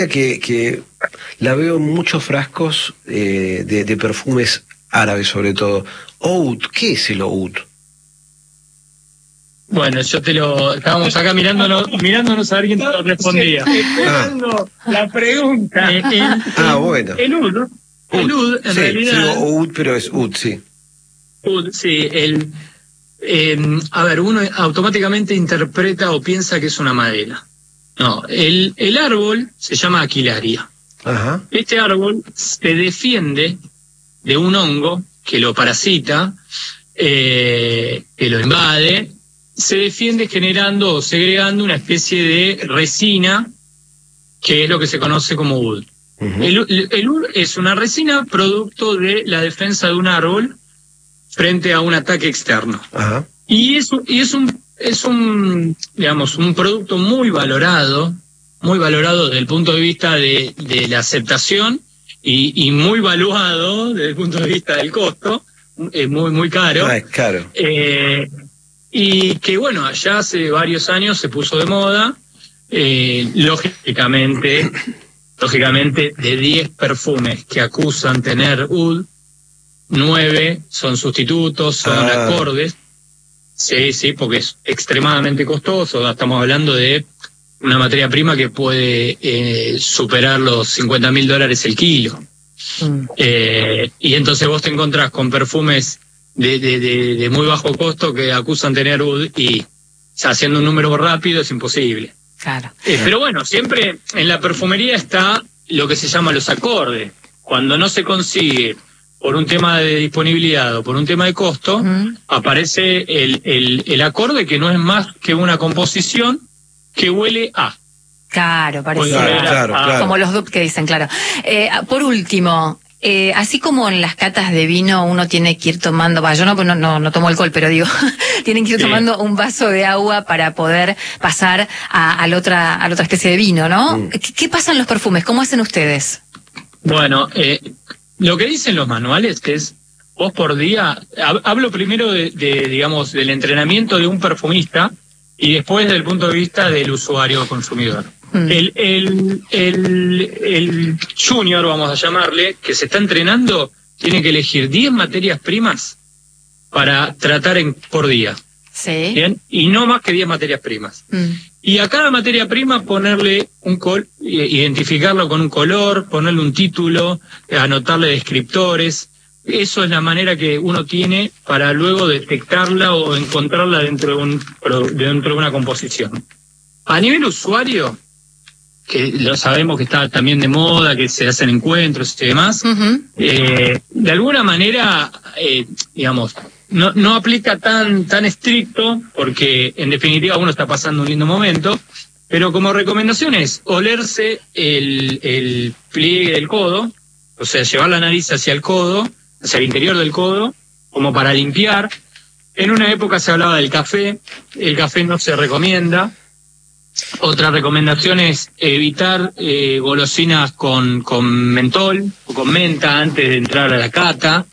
que la veo en muchos frascos de perfumes árabes, sobre todo. Oud, ¿qué es el oud? Bueno, estábamos acá mirándonos a ver quién te lo respondía. Esperando la pregunta. Bueno. El oud, en realidad. Sí, digo oud, pero es oud, sí. Oud, sí, a ver, uno automáticamente interpreta o piensa que es una madera. No, el árbol se llama Aquilaria. Ajá. Este árbol se defiende de un hongo que lo parasita, que lo invade, se defiende generando o segregando una especie de resina, que es lo que se conoce como oud. Uh-huh. El oud es una resina producto de la defensa de un árbol frente a un ataque externo. Ajá. Y es un digamos, un producto muy valorado desde el punto de vista de la aceptación y muy valuado desde el punto de vista del costo, muy caro. Es caro. Y que bueno, allá hace varios años se puso de moda, lógicamente de 10 perfumes que acusan tener oud, 9 son sustitutos, son acordes. Sí, porque es extremadamente costoso. Estamos hablando de una materia prima que puede superar los $50.000 el kilo. Y entonces vos te encontrás con perfumes de muy bajo costo que acusan tener oud y haciendo un número rápido es imposible. Claro. Pero bueno, siempre en la perfumería está lo que se llama los acordes. Cuando no se consigue por un tema de disponibilidad o por un tema de costo, aparece el acorde, que no es más que una composición que huele a. Claro, parece. Claro. Como los dupes que dicen, claro. Por último, así como en las catas de vino uno tiene que ir tomando, yo no tomo alcohol, pero digo, tienen que ir tomando un vaso de agua para poder pasar a la otra especie de vino, ¿no? ¿Qué pasa en los perfumes? ¿Cómo hacen ustedes? Bueno, lo que dicen los manuales es, vos por día, hablo primero digamos, del entrenamiento de un perfumista y después del punto de vista del usuario consumidor. El junior, vamos a llamarle, que se está entrenando, tiene que elegir 10 materias primas para tratar por día. Sí. ¿Bien? Y no más que 10 materias primas. Y a cada materia prima ponerle identificarlo con un color, ponerle un título, anotarle descriptores. Eso es la manera que uno tiene para luego detectarla o encontrarla dentro de una composición. A nivel usuario, que lo sabemos que está también de moda, que se hacen encuentros y demás, de alguna manera, digamos, no aplica tan estricto, porque en definitiva uno está pasando un lindo momento, pero como recomendación es olerse el pliegue del codo, o sea, llevar la nariz hacia el codo, hacia el interior del codo, como para limpiar. En una época se hablaba del café, el café no se recomienda. Otra recomendación es evitar golosinas con mentol o con menta antes de entrar a la cata.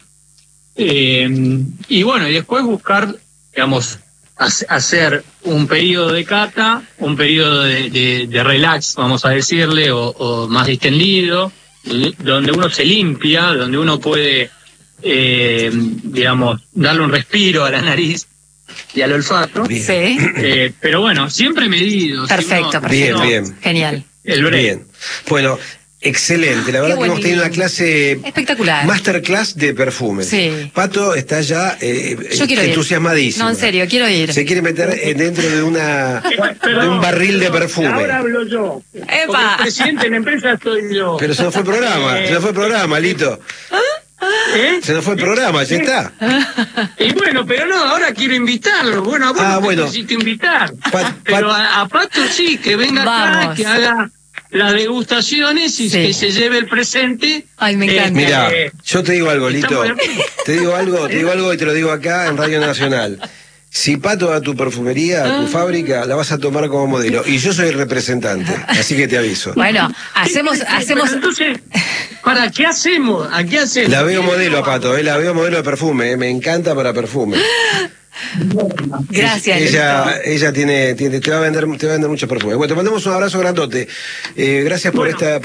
Y bueno, y después buscar, digamos, hacer un periodo de cata, un periodo de relax, vamos a decirle, o más distendido, donde uno se limpia, donde uno puede, digamos, darle un respiro a la nariz y al olfato. Sí. Pero bueno, siempre medido. Perfecto. Bien. Genial. Bien. Bueno, excelente. La verdad que hemos tenido una clase espectacular. Masterclass de perfumes. Sí. Pato está ya entusiamadísimo. No, en serio, quiero ir. Se quiere meter dentro de un barril de perfume. Ahora hablo yo. ¡Epa! El presidente de la empresa soy yo. Pero se nos fue el programa, Lito. Se nos fue el programa, ya está. Y bueno, pero no, ahora quiero invitarlo. Bueno, bueno. Necesito invitar. Pero a Pato sí, que venga acá, que haga las degustaciones y que se lleve el presente. Ay, me encanta. Mira, yo te digo algo, Lito. Te digo algo y te lo digo acá en Radio Nacional. Si Pato va a tu perfumería, a tu fábrica, la vas a tomar como modelo. Y yo soy el representante, así que te aviso. Bueno, hacemos... Entonces, ¿para qué hacemos? ¿A qué hacemos? La veo modelo a Pato, la veo modelo de perfume, me encanta para perfume. Gracias. Ella te va a vender muchos perfumes. Bueno, te mandamos un abrazo grandote. Gracias por esta